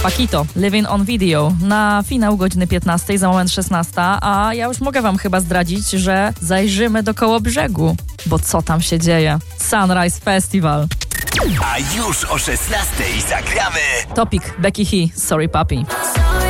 Paquito, Living on Video. Na finał godziny 15, za moment 16, a ja już mogę wam chyba zdradzić, że zajrzymy do Kołobrzegu, bo co tam się dzieje? Sunrise Festival. A już o 16 zagramy Topic, Becky He, Sorry Papi.